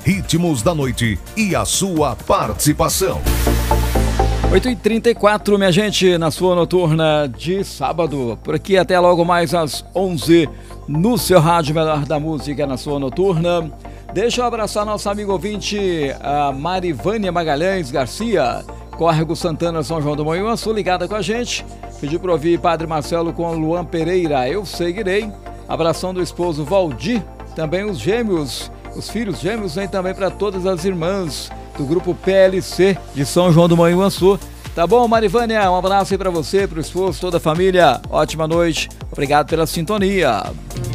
ritmos da noite e a sua participação. 8h34, minha gente, na sua noturna de sábado. Por aqui até logo mais às 11 no seu rádio Melhor da Música, na sua noturna. Deixa eu abraçar nosso amigo ouvinte, a Marivânia Magalhães Garcia, Córrego Santana, São João do Manhuaçu, ligada com a gente. Pediu para ouvir Padre Marcelo com Luan Pereira, Eu Seguirei. Abração do esposo Valdir, também os gêmeos, os filhos gêmeos, vem também para todas as irmãs do grupo PLC de São João do Manhuaçu. Tá bom, Marivânia? Um abraço aí para você, para o esposo, toda a família. Ótima noite. Obrigado pela sintonia.